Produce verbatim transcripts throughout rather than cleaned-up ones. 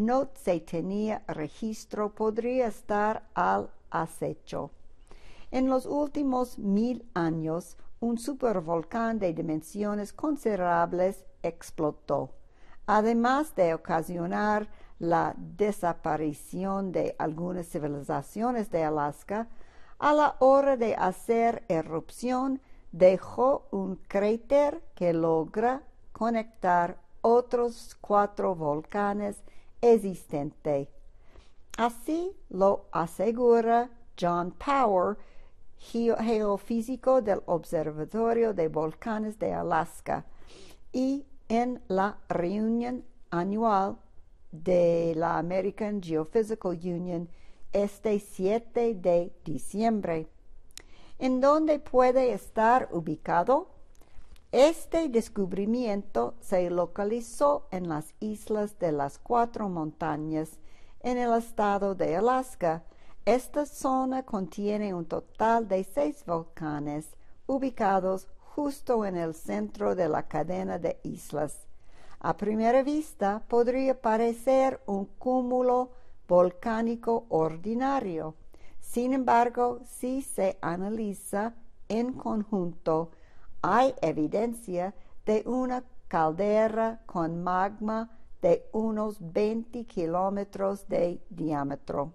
no se tenía registro podría estar al acecho. En los últimos mil años, un supervolcán de dimensiones considerables explotó, además de ocasionar la desaparición de algunas civilizaciones de Alaska. A la hora de hacer erupción, dejó un cráter que logra conectar otros cuatro volcanes existentes. Así lo asegura John Power, geofísico del Observatorio de Volcanes de Alaska, y en la reunión anual de la American Geophysical Union este siete de diciembre. ¿En dónde puede estar ubicado? Este descubrimiento se localizó en las islas de las Cuatro Montañas, en el estado de Alaska. Esta zona contiene un total de seis volcanes, ubicados justo en el centro de la cadena de islas. A primera vista podría parecer un cúmulo volcánico ordinario. Sin embargo, si se analiza en conjunto, hay evidencia de una caldera con magma de unos veinte kilómetros de diámetro.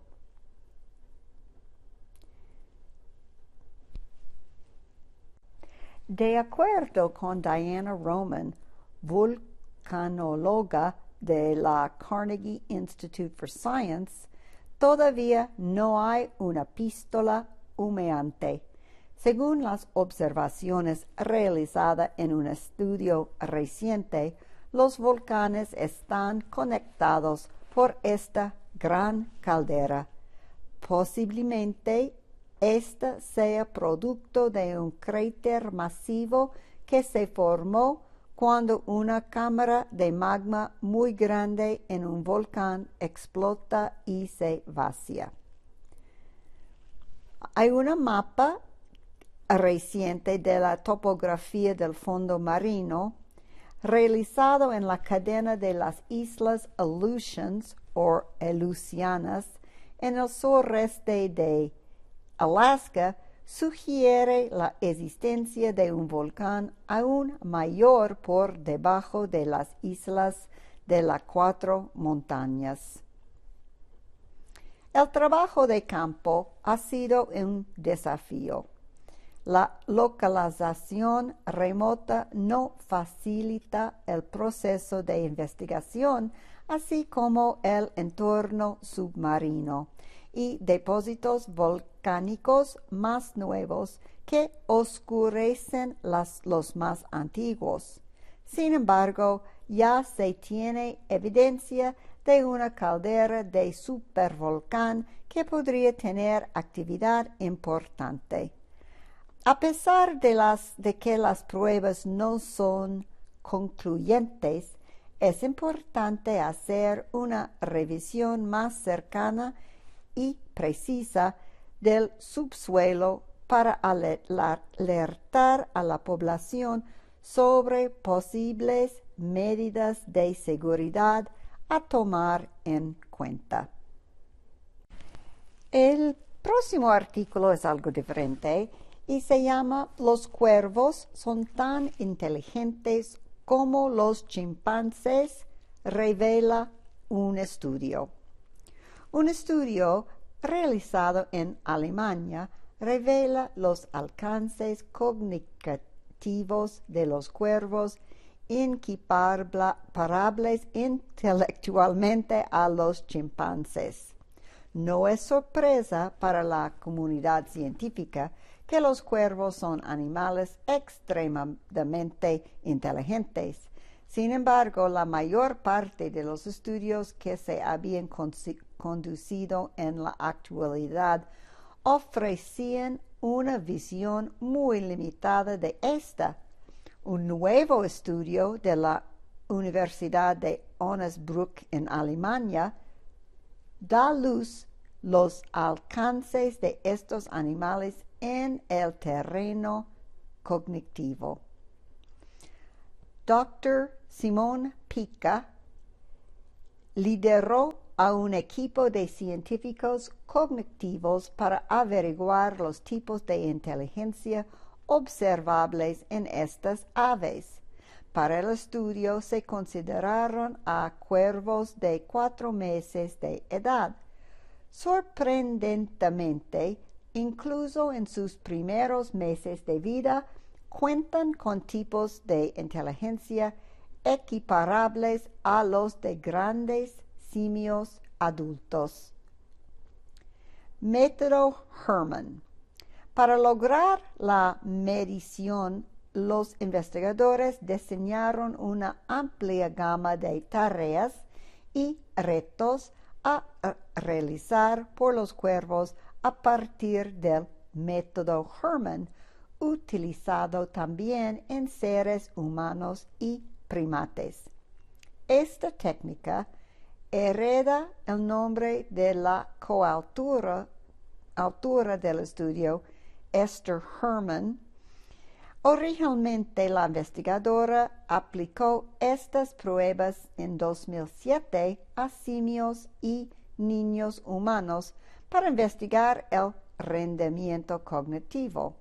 De acuerdo con Diana Roman, vulcanóloga de la Carnegie Institute for Science, todavía no hay una pistola humeante. Según las observaciones realizadas en un estudio reciente, los volcanes están conectados por esta gran caldera. Posiblemente esta sea producto de un cráter masivo que se formó cuando una cámara de magma muy grande en un volcán explota y se vacía. Hay un mapa reciente de la topografía del fondo marino realizado en la cadena de las islas Aleutianas o Aleutianas en el sureste de Alaska, sugiere la existencia de un volcán aún mayor por debajo de las islas de las Cuatro Montañas. El trabajo de campo ha sido un desafío. La localización remota no facilita el proceso de investigación, así como el entorno submarino y depósitos volcánicos más nuevos que oscurecen las, los más antiguos. Sin embargo, ya se tiene evidencia de una caldera de supervolcán que podría tener actividad importante. A pesar de, las, de que las pruebas no son concluyentes, es importante hacer una revisión más cercana y precisa del subsuelo para alertar a la población sobre posibles medidas de seguridad a tomar en cuenta. El próximo artículo es algo diferente y se llama «Los cuervos son tan inteligentes como los chimpancés», revela un estudio. Un estudio realizado en Alemania revela los alcances cognitivos de los cuervos equiparables intelectualmente a los chimpancés. No es sorpresa para la comunidad científica que los cuervos son animales extremadamente inteligentes. Sin embargo, la mayor parte de los estudios que se habían conducido en la actualidad ofrecían una visión muy limitada de esta. Un nuevo estudio de la Universidad de Osnabrück en Alemania da luz los alcances de estos animales en el terreno cognitivo. doctor Simon Pica lideró a un equipo de científicos cognitivos para averiguar los tipos de inteligencia observables en estas aves. Para el estudio se consideraron a cuervos de cuatro meses de edad. Sorprendentemente, incluso en sus primeros meses de vida, cuentan con tipos de inteligencia equiparables a los de grandes simios adultos. Método Hermann. Para lograr la medición, los investigadores diseñaron una amplia gama de tareas y retos a realizar por los cuervos a partir del método Hermann, utilizado también en seres humanos y primates. Esta técnica hereda el nombre de la coautora autora del estudio, Esther Hermann. Originalmente, la investigadora aplicó estas pruebas en dos mil siete a simios y niños humanos para investigar el rendimiento cognitivo.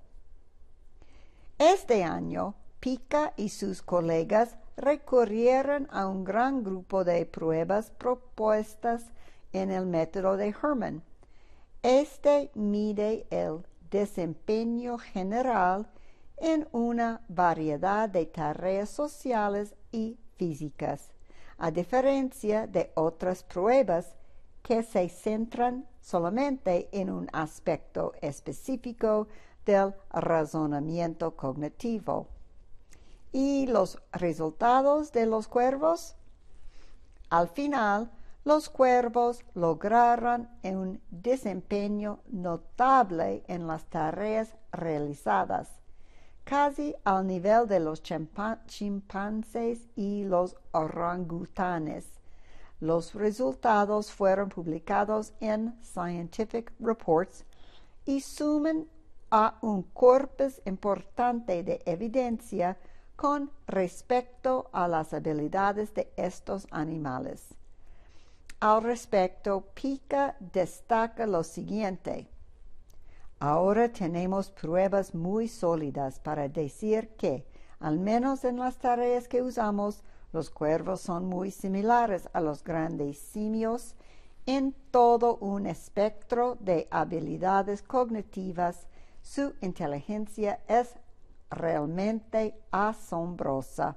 Este año, Pica y sus colegas recurrieron a un gran grupo de pruebas propuestas en el método de Hermann. Este mide el desempeño general en una variedad de tareas sociales y físicas, a diferencia de otras pruebas que se centran solamente en un aspecto específico del razonamiento cognitivo. ¿Y los resultados de los cuervos? Al final, los cuervos lograron un desempeño notable en las tareas realizadas, casi al nivel de los chimpancés y los orangutanes. Los resultados fueron publicados en Scientific Reports y suman a un corpus importante de evidencia con respecto a las habilidades de estos animales. Al respecto, Pica destaca lo siguiente: ahora tenemos pruebas muy sólidas para decir que, al menos en las tareas que usamos, los cuervos son muy similares a los grandes simios en todo un espectro de habilidades cognitivas. Su inteligencia es realmente asombrosa.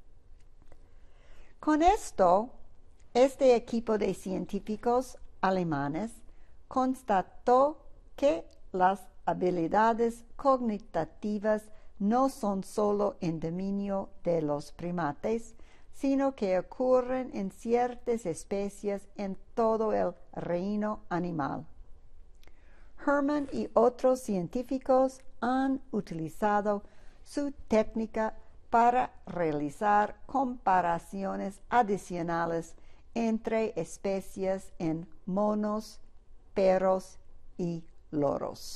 Con esto, este equipo de científicos alemanes constató que las habilidades cognitivas no son solo en dominio de los primates, sino que ocurren en ciertas especies en todo el reino animal. Hermann y otros científicos han utilizado su técnica para realizar comparaciones adicionales entre especies en monos, perros y loros.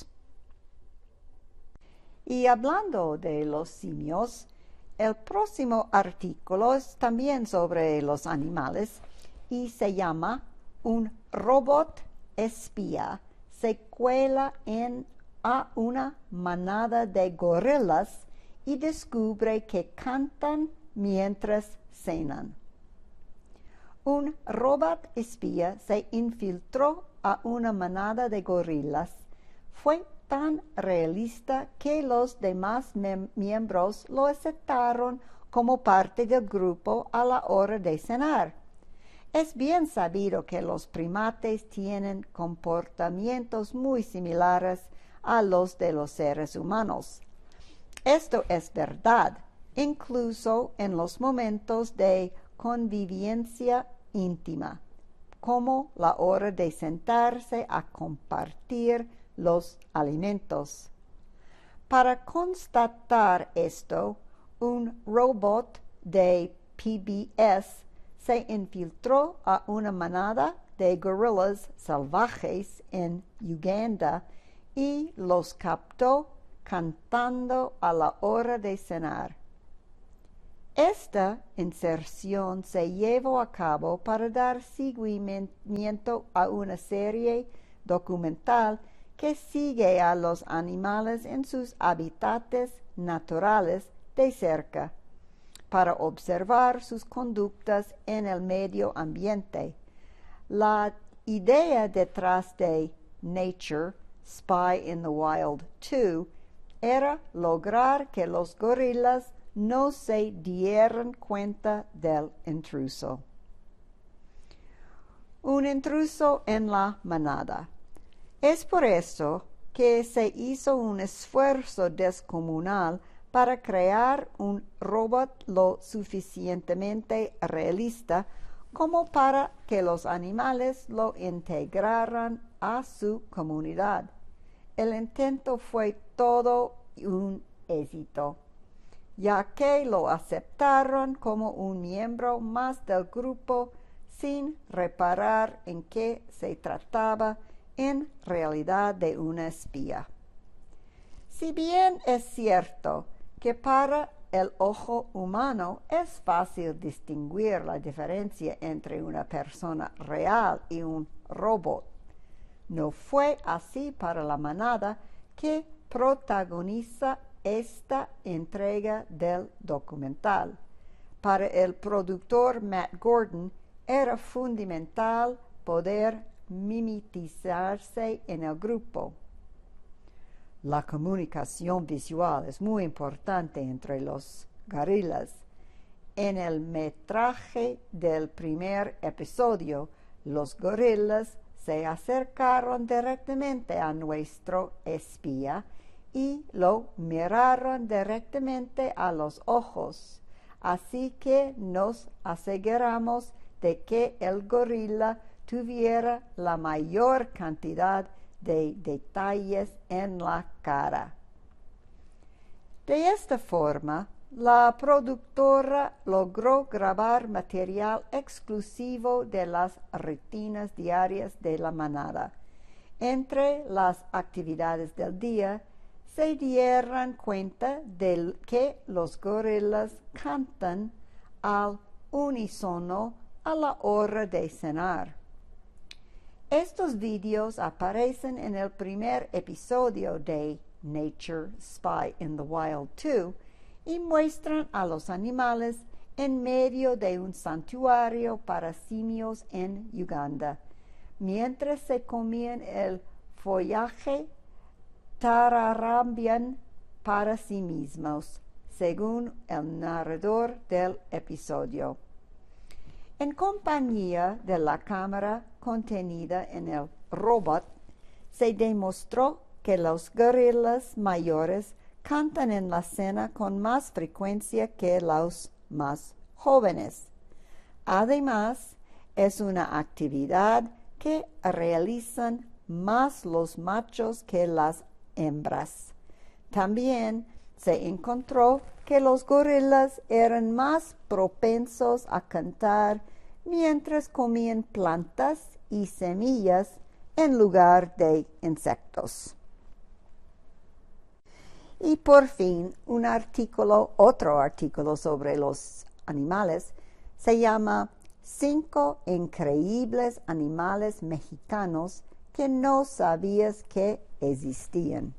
Y hablando de los simios, el próximo artículo es también sobre los animales y se llama Un robot espía se cuela en a una manada de gorilas y descubre que cantan mientras cenan. Un robot espía se infiltró a una manada de gorilas. Fue tan realista que los demás miembros lo aceptaron como parte del grupo a la hora de cenar. Es bien sabido que los primates tienen comportamientos muy similares a los de los seres humanos. Esto es verdad, incluso en los momentos de convivencia íntima, como la hora de sentarse a compartir los alimentos. Para constatar esto, un robot de P B S se infiltró a una manada de gorilas salvajes en Uganda y los captó cantando a la hora de cenar. Esta inserción se llevó a cabo para dar seguimiento a una serie documental que sigue a los animales en sus hábitats naturales de cerca, para observar sus conductas en el medio ambiente. La idea detrás de Nature, Spy in the Wild dos era lograr que los gorilas no se dieran cuenta del intruso. Un intruso en la manada. Es por eso que se hizo un esfuerzo descomunal para crear un robot lo suficientemente realista como para que los animales lo integraran a su comunidad. El intento fue todo un éxito, ya que lo aceptaron como un miembro más del grupo sin reparar en que se trataba en realidad de una espía. Si bien es cierto que para el ojo humano es fácil distinguir la diferencia entre una persona real y un robot, no fue así para la manada que protagoniza esta entrega del documental. Para el productor Matt Gordon era fundamental poder mimetizarse en el grupo. La comunicación visual es muy importante entre los gorilas. En el metraje del primer episodio, los gorilas se acercaron directamente a nuestro espía y lo miraron directamente a los ojos. Así que nos aseguramos de que el gorila tuviera la mayor cantidad de detalles en la cara. De esta forma, la productora logró grabar material exclusivo de las rutinas diarias de la manada. Entre las actividades del día, se dieron cuenta de que los gorilas cantan al unísono a la hora de cenar. Estos vídeos aparecen en el primer episodio de Nature, Spy in the Wild dos y muestran a los animales en medio de un santuario para simios en Uganda, mientras se comían el follaje. Tararabian para sí mismos, según el narrador del episodio. En compañía de la cámara contenida en el robot, se demostró que los gorilas mayores cantan en la cena con más frecuencia que los más jóvenes. Además, es una actividad que realizan más los machos que las hembras. También se encontró que los gorilas eran más propensos a cantar mientras comían plantas y semillas en lugar de insectos. Y por fin, un artículo, otro artículo sobre los animales, se llama Cinco increíbles animales mexicanos que no sabías que existían.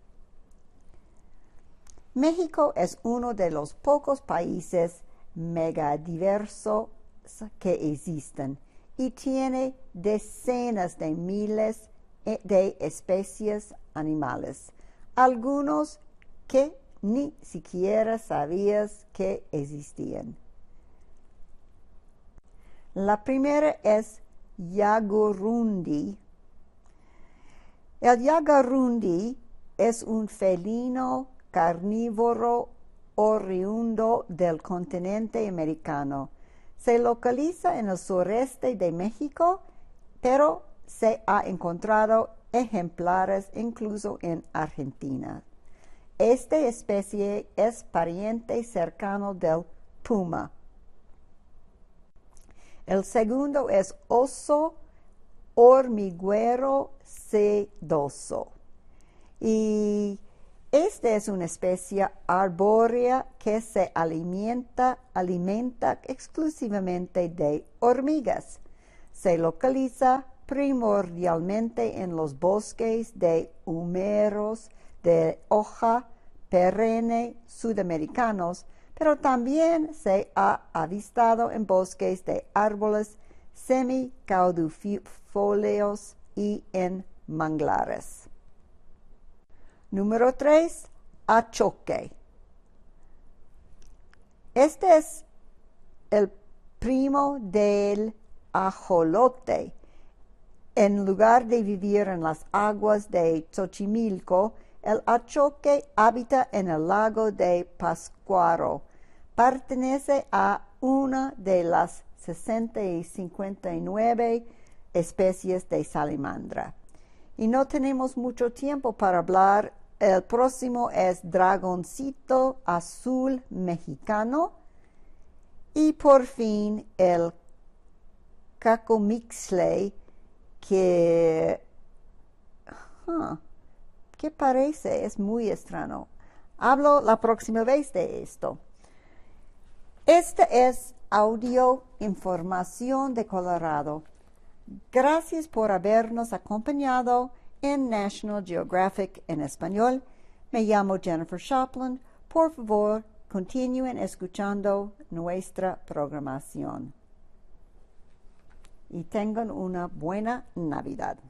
México es uno de los pocos países megadiversos que existen y tiene decenas de miles de especies animales, algunos que ni siquiera sabías que existían. La primera es Yagurrundi. El yagurrundi es un felino carnívoro oriundo del continente americano. Se localiza en el sureste de México, pero se ha encontrado ejemplares incluso en Argentina. Esta especie es pariente cercano del puma. El segundo es oso hormiguero sedoso. Y Esta es una especie arbórea que se alimenta, alimenta exclusivamente de hormigas. Se localiza primordialmente en los bosques de húmeros de hoja perenne sudamericanos, pero también se ha avistado en bosques de árboles semicaudifolios y en manglares. Número tres. Achoque. Este es el primo del ajolote. En lugar de vivir en las aguas de Xochimilco, el achoque habita en el lago de Pátzcuaro. Pertenece a una de las sesenta y cincuenta y nueve especies de salamandra. Y no tenemos mucho tiempo para hablar. El próximo es dragoncito azul mexicano. Y por fin el cacomixtle, que, huh, ¿qué parece? Es muy extraño. Hablo la próxima vez de esto. Este es audio información de Colorado. Gracias por habernos acompañado en National Geographic en español. Me llamo Jennifer Shopland. Por favor, continúen escuchando nuestra programación. Y tengan una buena Navidad.